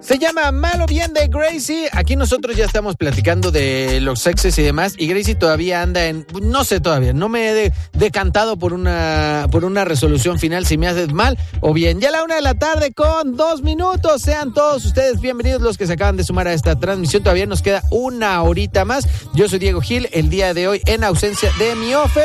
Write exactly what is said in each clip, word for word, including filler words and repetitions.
Se llama Mal o Bien de Gracie. Aquí nosotros ya estamos platicando de los exes y demás, y Gracie todavía anda en, no sé todavía, no me he de, decantado por una, por una resolución final si me haces mal o bien. Ya a la una de la tarde con dos minutos. Sean todos ustedes bienvenidos los que se acaban de sumar a esta transmisión. Todavía nos queda una horita más. Yo soy Diego Gil, el día de hoy en ausencia de mi Ofe,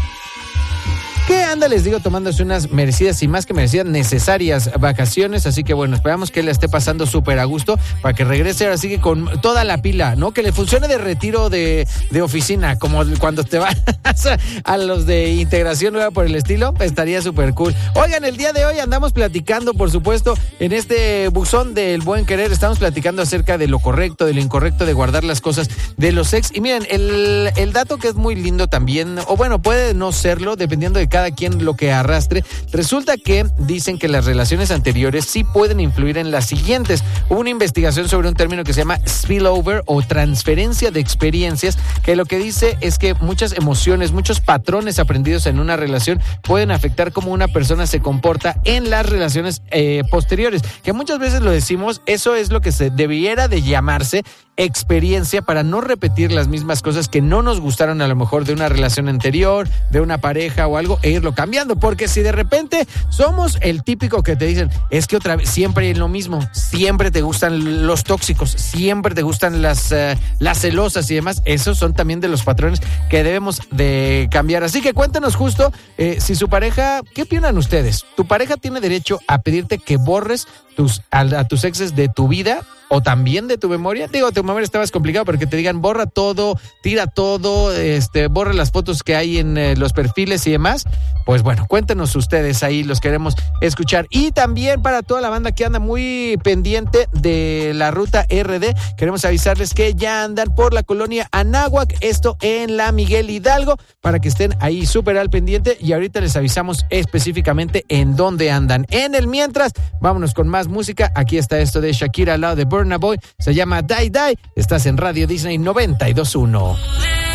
que anda, les digo, tomándose unas merecidas y más que merecidas necesarias vacaciones, así que bueno, esperamos que le esté pasando súper a gusto para que regrese ahora sí que con toda la pila, ¿no? Que le funcione de retiro de, de oficina, como cuando te vas a los de integración nueva por el estilo, estaría súper cool. Oigan, el día de hoy andamos platicando, por supuesto, en este buzón del buen querer, estamos platicando acerca de lo correcto, de lo incorrecto, de guardar las cosas de los ex. Y miren, el, el dato que es muy lindo también, o bueno, puede no serlo, dependiendo de cada quien lo que arrastre. Resulta que dicen que las relaciones anteriores sí pueden influir en las siguientes. Hubo una investigación sobre un término que se llama spillover o transferencia de experiencias, que lo que dice es que muchas emociones, muchos patrones aprendidos en una relación pueden afectar cómo una persona se comporta en las relaciones eh, posteriores, que muchas veces lo decimos, eso es lo que se debiera de llamarse experiencia, para no repetir las mismas cosas que no nos gustaron a lo mejor de una relación anterior, de una pareja o algo, e irlo cambiando, porque si de repente somos el típico que te dicen, es que otra vez siempre es lo mismo, siempre te gustan los tóxicos, siempre te gustan las, uh, las celosas y demás, esos son también de los patrones que debemos de cambiar. Así que cuéntanos justo eh, si su pareja, ¿qué opinan ustedes? ¿Tu pareja tiene derecho a pedirte que borres tus, a, a tus exes de tu vida o también de tu memoria? Digo, tu memoria está más complicado porque te digan borra todo, tira todo, este, borra las fotos que hay en eh, los perfiles y demás. Pues bueno, cuéntenos ustedes ahí, los queremos escuchar. Y también para toda la banda que anda muy pendiente de la ruta R D, queremos avisarles que ya andan por la colonia Anáhuac, esto en la Miguel Hidalgo, para que estén ahí súper al pendiente, y ahorita les avisamos específicamente en dónde andan. En el mientras, vámonos con más música. Aquí está esto de Shakira al lado de Burna Boy, se llama Die Die. Estás en Radio Disney noventa y dos punto uno.